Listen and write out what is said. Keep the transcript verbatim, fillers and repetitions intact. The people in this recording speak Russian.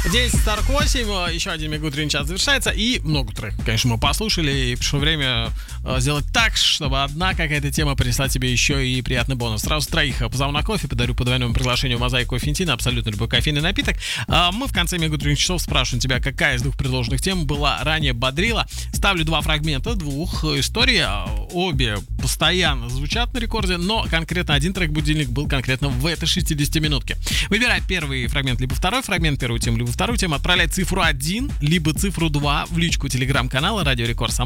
десять сорок восемь, еще один мегаутренний час завершается, и много треков, конечно, мы послушали, и пришло время э, сделать так, чтобы одна какая-то тема принесла тебе еще и приятный бонус. Сразу троих позову на кофе, подарю по двойному приглашению Мозаику Кофентина, абсолютно любой кофейный напиток. А мы в конце мегаутренних часов спрашиваем тебя, какая из двух предложенных тем была ранее бодрила. Ставлю два фрагмента двух историй, обе постоянно звучат на рекорде, но конкретно один трек-будильник был конкретно в этой шестидесятиминутке. Выбирай первый фрагмент, либо второй фрагмент, первую тему, либо вторую тему, отправляй цифру один, либо цифру два в личку телеграм-канала Радио Рекорд.